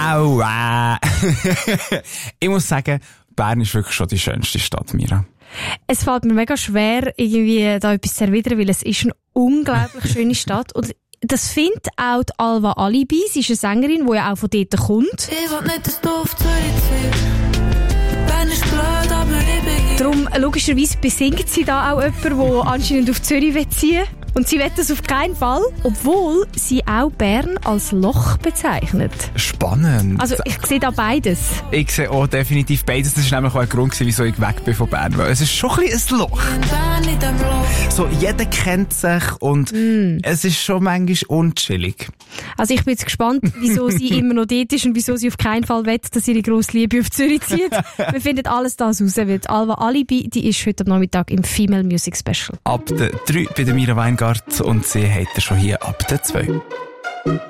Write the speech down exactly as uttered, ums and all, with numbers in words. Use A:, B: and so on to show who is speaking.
A: Aua. Ich muss sagen, Bern ist wirklich schon die schönste Stadt, Mira.
B: Es fällt mir mega schwer, irgendwie da etwas zu erwidern, weil es ist eine unglaublich schöne Stadt. Und das findet auch die Alva Alibi. Sie ist eine Sängerin, die ja auch von dort kommt.
C: Ich will nicht, dass du auf Zürich ziehst. Bern ist blöd, aber ich bin hier.
B: Darum, logischerweise besingt sie da auch jemanden, der anscheinend auf Zürich ziehen will. Und sie will das auf keinen Fall, obwohl sie auch Bern als Loch bezeichnet.
A: Spannend.
B: Also ich sehe da beides.
A: Ich sehe auch definitiv beides. Das war nämlich auch ein Grund, wieso ich weg bin von Bern. Weil es ist schon ein bisschen ein Loch.
C: Bern in dem Loch.
A: So, jeder kennt sich und mm. es ist schon manchmal unchillig.
B: Also ich bin jetzt gespannt, wieso sie immer noch dort ist und wieso sie auf keinen Fall will, dass ihre grosse Liebe auf Zürich zieht. Wir finden alles das raus, weil Alva Alibi, die ist heute am Nachmittag im Female Music Special.
A: Ab der drei bei der Mira Weingart und sie hat schon hier ab der zwei.